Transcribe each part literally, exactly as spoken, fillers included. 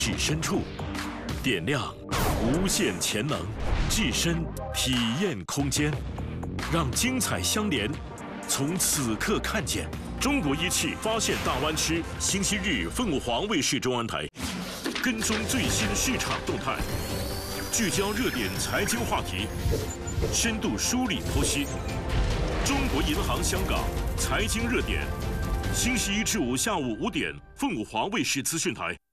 至深处，点亮无限潜能，置身体验空间，让精彩相连。从此刻看见中国仪器发现大湾区，星期日凤凰卫视中文台，跟踪最新市场动态，聚焦热点财经话题，深度梳理剖析。中国银行香港财经热点，星期一至五下午五点，凤凰卫视资讯台。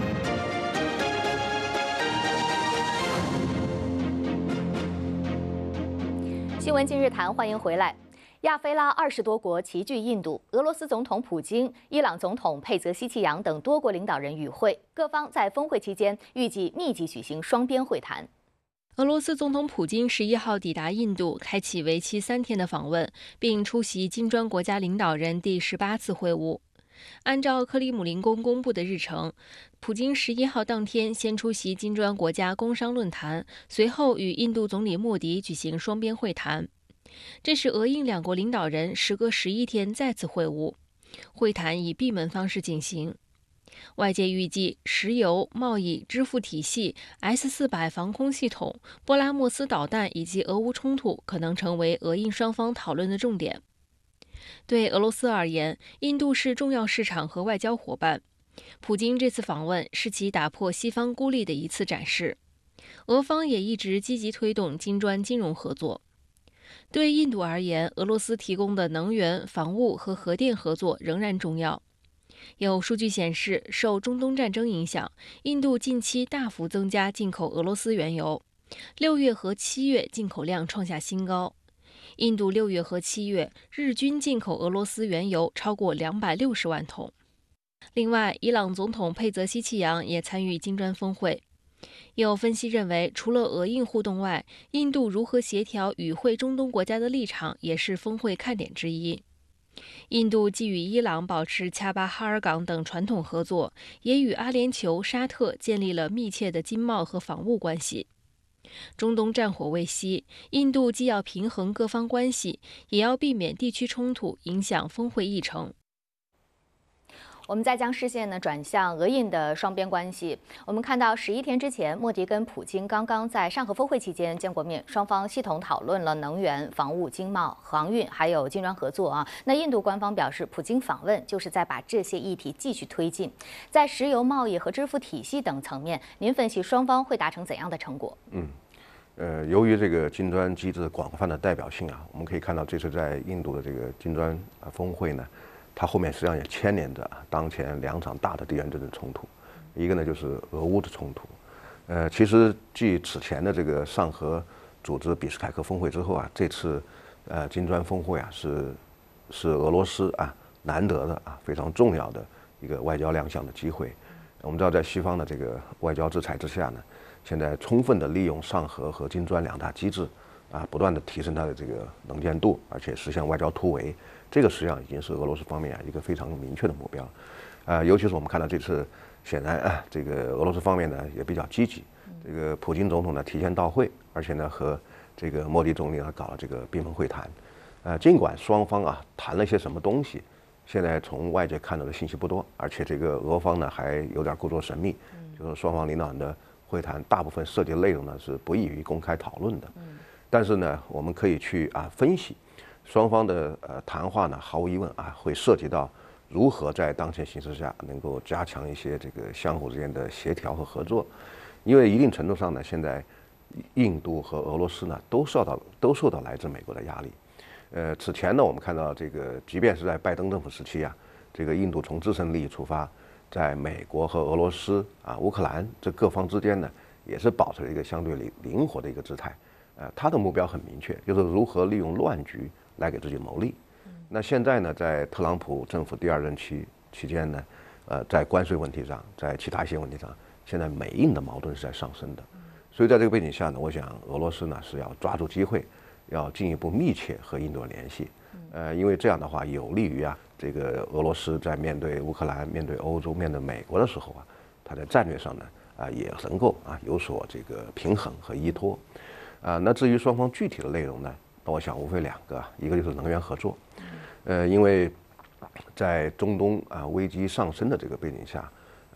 新闻今日谈，欢迎回来。亚非拉二十多国齐聚印度，俄罗斯总统普京、伊朗总统佩泽西奇扬等多国领导人与会，各方在峰会期间预计密集举行双边会谈。 俄罗斯总统普京十一号抵达印度，开启为期三天的访问，并出席金砖国家领导人第十八次会晤。按照克里姆林宫公布的日程，普京十一号当天先出席金砖国家工商论坛，随后与印度总理莫迪举行双边会谈。这是俄印两国领导人时隔十一天再次会晤，会谈以闭门方式进行。外界预计，石油、贸易、支付体系、S 四百防空系统、波拉莫斯导弹以及俄乌冲突可能成为俄印双方讨论的重点。对俄罗斯而言，印度是重要市场和外交伙伴。普京这次访问是其打破西方孤立的一次展示。俄方也一直积极推动金砖金融合作。对印度而言，俄罗斯提供的能源、防务和核电合作仍然重要。有数据显示，受中东战争影响，印度近期大幅增加进口俄罗斯原油，六月和七月进口量创下新高。印度六月和七月日均进口俄罗斯原油超过两百六十万桶。另外，伊朗总统佩泽西奇扬也参与金砖峰会。有分析认为，除了俄印互动外，印度如何协调与会中东国家的立场也是峰会看点之一。印度既与伊朗保持恰巴哈尔港等传统合作，也与阿联酋、沙特建立了密切的经贸和防务关系。中东战火未息，印度既要平衡各方关系，也要避免地区冲突影响峰会议程。 我们再将视线呢转向俄印的双边关系。我们看到十一天之前，莫迪跟普京刚刚在上合峰会期间见过面，双方系统讨论了能源、防务、经贸、航运还有金砖合作啊。那印度官方表示，普京访问就是在把这些议题继续推进。在石油贸易和支付体系等层面，您分析双方会达成怎样的成果？ 嗯。呃，由于这个金砖机制广泛的代表性啊，我们可以看到这次在印度的这个金砖啊峰会呢，它后面实际上也牵连着当前两场大的地缘政治冲突，一个呢就是俄乌的冲突。呃，其实继此前的这个上合组织比斯凯克峰会之后啊，这次呃金砖峰会啊是是俄罗斯啊难得的啊非常重要的一个外交亮相的机会。我们知道，在西方的这个外交制裁之下呢，现在充分的利用上合和金砖两大机制，啊，不断的提升它的这个能见度，而且实现外交突围，这个实际上已经是俄罗斯方面啊一个非常明确的目标。啊，尤其是我们看到这次，显然啊，这个俄罗斯方面呢也比较积极，这个普京总统呢提前到会，而且呢和这个莫迪总理呢搞了这个闭门会谈。呃，尽管双方啊谈了些什么东西，现在从外界看到的信息不多，而且这个俄方呢还有点故作神秘，就是双方领导人的会谈大部分涉及的内容呢是不易于公开讨论的。但是呢，我们可以去啊分析，双方的呃谈话呢，毫无疑问啊会涉及到如何在当前形势下能够加强一些这个相互之间的协调和合作，因为一定程度上呢，现在印度和俄罗斯呢都受到都受到来自美国的压力。呃，此前呢，我们看到这个，即便是在拜登政府时期啊，这个印度从自身利益出发，在美国和俄罗斯啊、乌克兰这各方之间呢，也是保持了一个相对灵灵活的一个姿态。呃，他的目标很明确，就是如何利用乱局来给自己谋利。那现在呢，在特朗普政府第二任期期间呢，呃，在关税问题上，在其他一些问题上，现在美印的矛盾是在上升的。所以在这个背景下呢，我想俄罗斯呢是要抓住机会，要进一步密切和印度联系，呃，因为这样的话有利于啊，这个俄罗斯在面对乌克兰、面对欧洲、面对美国的时候啊，它在战略上呢啊也能够啊有所这个平衡和依托，啊，那至于双方具体的内容呢，那我想无非两个，一个就是能源合作，呃，因为在中东啊危机上升的这个背景下，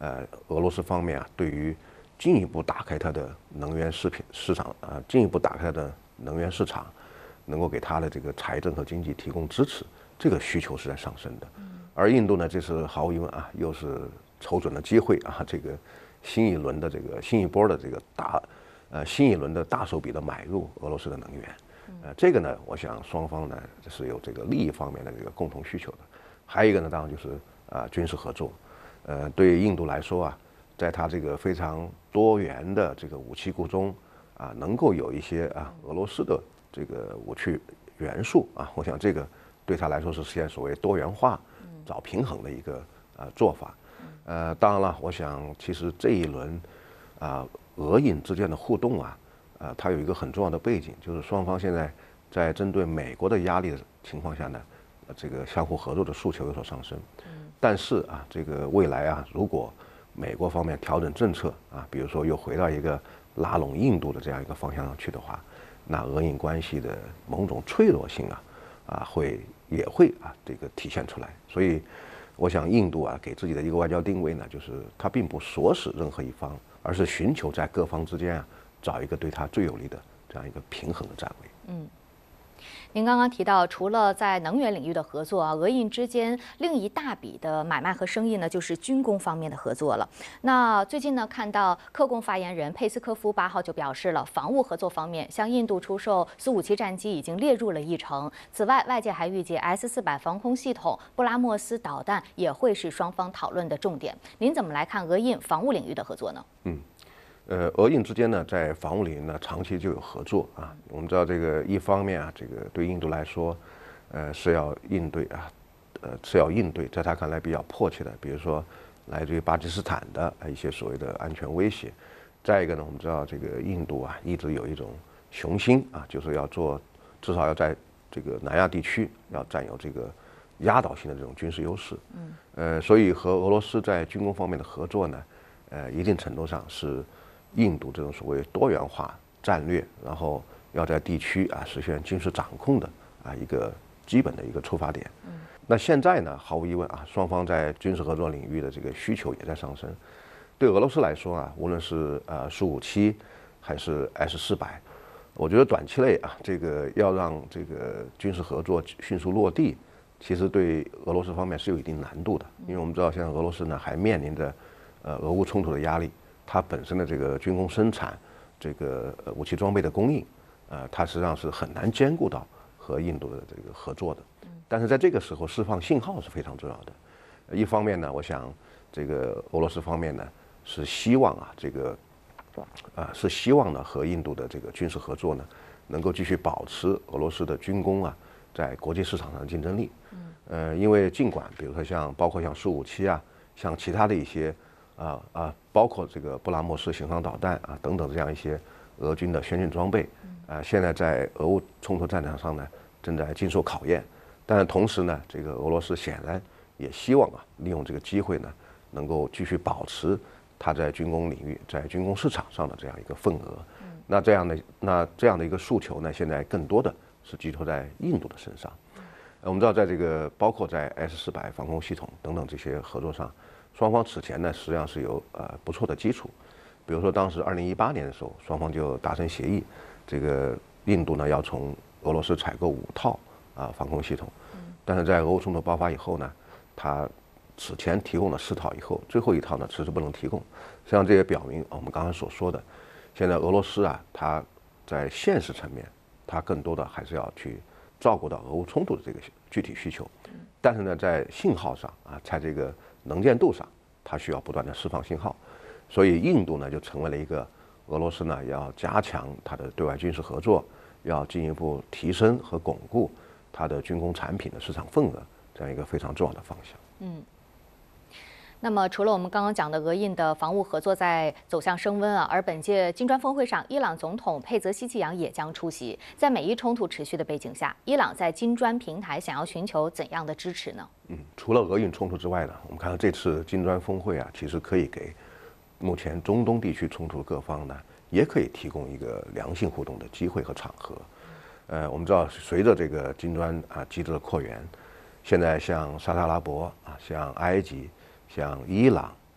呃，俄罗斯方面啊，对于进一步打开它的能源市品市场啊，进一步打开它的能源市场，能够给它的这个财政和经济提供支持，这个需求是在上升的。而印度呢，这次毫无疑问啊，又是瞅准了机会啊，这个新一轮的这个新一波的这个大，呃，新一轮的大手笔的买入俄罗斯的能源。呃，这个呢，我想双方呢是有这个利益方面的这个共同需求的。还有一个呢，当然就是啊、呃、军事合作。呃，对于印度来说啊，在它这个非常多元的这个武器库中啊，能够有一些啊俄罗斯的这个武器元素啊，我想这个对它来说是实现所谓多元化、找平衡的一个呃做法。呃，当然了，我想其实这一轮啊俄印之间的互动啊。啊，它有一个很重要的背景，就是双方现在在针对美国的压力的情况下呢，这个相互合作的诉求有所上升。但是啊，这个未来啊，如果美国方面调整政策啊，比如说又回到一个拉拢印度的这样一个方向上去的话，那俄印关系的某种脆弱性啊，啊会也会啊这个体现出来。所以，我想印度啊给自己的一个外交定位呢，就是它并不锁死任何一方，而是寻求在各方之间啊。找一个对他最有利的这样一个平衡的站位。 嗯，您刚刚提到，除了在能源领域的合作啊，俄印之间另一大笔的买卖和生意呢，就是军工方面的合作了。那最近呢，看到克宫发言人佩斯科夫八号就表示了，防务合作方面向印度出售苏五七战机已经列入了议程。此外，外界还预计 S 四百防空系统、布拉莫斯导弹也会是双方讨论的重点。您怎么来看俄印防务领域的合作呢？ 嗯。呃，俄印之间呢，在防务领域呢，长期就有合作啊。我们知道，这个一方面啊，这个对印度来说，呃，是要应对啊，呃，是要应对，在他看来比较迫切的，比如说来自于巴基斯坦的一些所谓的安全威胁。再一个呢，我们知道这个印度啊，一直有一种雄心啊，就是要做，至少要在这个南亚地区要占有这个压倒性的这种军事优势。嗯。呃，所以和俄罗斯在军工方面的合作呢，呃，一定程度上是。印度这种所谓多元化战略，然后要在地区啊实现军事掌控的啊一个基本的一个出发点。嗯，那现在呢，毫无疑问啊，双方在军事合作领域的这个需求也在上升。对俄罗斯来说啊，无论是呃苏五七还是 S 四百，我觉得短期内啊，这个要让这个军事合作迅速落地，其实对俄罗斯方面是有一定难度的，因为我们知道现在俄罗斯呢还面临着呃俄乌冲突的压力。它本身的这个军工生产、这个武器装备的供应，呃，它实际上是很难兼顾到和印度的这个合作的。但是在这个时候释放信号是非常重要的。一方面呢，我想这个俄罗斯方面呢是希望啊，这个啊是希望呢和印度的这个军事合作呢能够继续保持俄罗斯的军工啊在国际市场上的竞争力。呃，因为尽管比如说像包括像苏五七啊，像其他的一些。啊啊，包括这个布拉莫斯巡航导弹啊等等这样一些俄军的先进装备，啊，现在在俄乌冲突战场上呢正在经受考验。但是同时呢，这个俄罗斯显然也希望啊利用这个机会呢，能够继续保持它在军工领域、在军工市场上的这样一个份额。那这样的那这样的一个诉求呢，现在更多的是寄托在印度的身上。我们知道，在这个包括在 S 四百防空系统等等这些合作上。双方此前呢，实际上是有呃不错的基础，比如说当时二零一八年的时候，双方就达成协议，这个印度呢要从俄罗斯采购五套啊防空系统，但是在俄乌冲突爆发以后呢，他此前提供了四套以后，最后一套呢迟迟不能提供。实际上这也表明我们刚才所说的，现在俄罗斯啊，它在现实层面，它更多的还是要去照顾到俄乌冲突的这个具体需求，但是呢，在信号上啊，在这个能见度上，它需要不断的释放信号，所以印度呢就成为了一个俄罗斯呢要加强它的对外军事合作，要进一步提升和巩固它的军工产品的市场份额这样一个非常重要的方向。 嗯。那么，除了我们刚刚讲的俄印的防务合作在走向升温啊，而本届金砖峰会上，伊朗总统佩泽希奇扬也将出席。在美伊冲突持续的背景下，伊朗在金砖平台想要寻求怎样的支持呢？ 嗯，除了俄印冲突之外呢，我们看到这次金砖峰会啊，其实可以给目前中东地区冲突的各方呢，也可以提供一个良性互动的机会和场合。呃，我们知道，随着这个金砖啊机制的扩员，现在像沙特阿拉伯啊，像埃及。像伊朗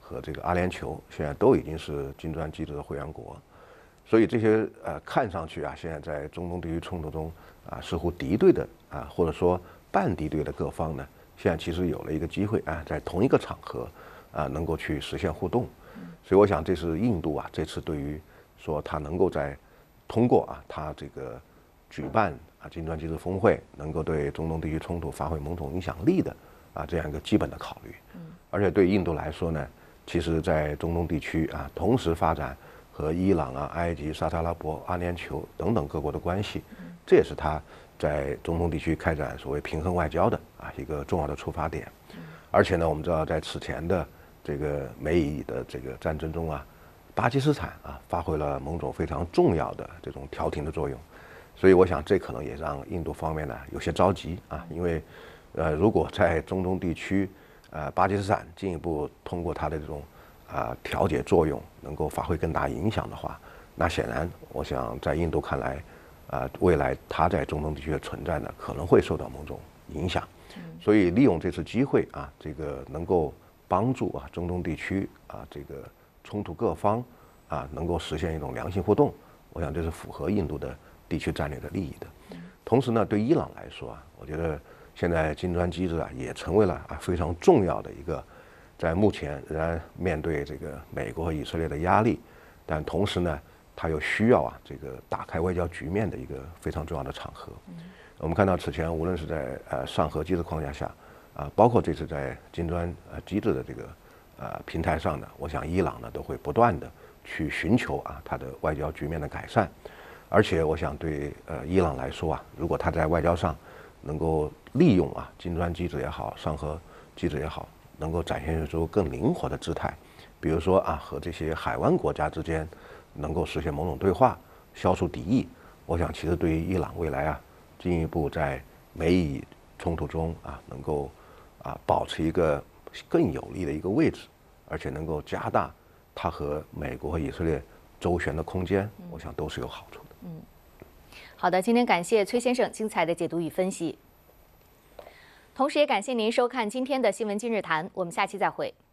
和这个阿联酋现在都已经是金砖机制的会员国，所以这些呃看上去啊，现在在中东地区冲突中啊似乎敌对的啊或者说半敌对的各方呢，现在其实有了一个机会啊，在同一个场合啊能够去实现互动，所以我想这是印度啊这次对于说它能够在通过啊它这个举办啊金砖机制峰会，能够对中东地区冲突发挥某种影响力的啊这样一个基本的考虑。而且对印度来说呢，其实在中东地区啊同时发展和伊朗啊、埃及、沙特阿拉伯、阿联酋等等各国的关系，这也是它在中东地区开展所谓平衡外交的啊一个重要的出发点。而且呢，我们知道在此前的这个美以的这个战争中啊，巴基斯坦啊发挥了某种非常重要的这种调停的作用，所以我想这可能也让印度方面呢有些着急啊，因为呃如果在中东地区呃巴基斯坦进一步通过它的这种啊调解作用能够发挥更大影响的话，那显然我想在印度看来啊未来它在中东地区的存在呢可能会受到某种影响，所以利用这次机会啊，这个能够帮助啊中东地区啊这个冲突各方啊能够实现一种良性互动，我想这是符合印度的地区战略的利益的。同时呢，对伊朗来说啊，我觉得现在金砖机制啊也成为了啊非常重要的一个，在目前仍然面对这个美国和以色列的压力，但同时呢，它又需要啊这个打开外交局面的一个非常重要的场合。我们看到此前无论是在呃上合机制框架下啊，包括这次在金砖呃机制的这个呃平台上呢，我想伊朗呢都会不断的去寻求啊它的外交局面的改善。而且我想对呃伊朗来说啊，如果他在外交上能够利用啊金砖机制也好，上合机制也好，能够展现出更灵活的姿态，比如说啊和这些海湾国家之间能够实现某种对话，消除敌意，我想其实对于伊朗未来啊进一步在美以冲突中啊能够啊保持一个更有利的一个位置，而且能够加大它和美国和以色列周旋的空间，我想都是有好处的。 嗯，好的，今天感谢崔先生精彩的解读与分析，同时也感谢您收看今天的新闻今日谈，我们下期再会。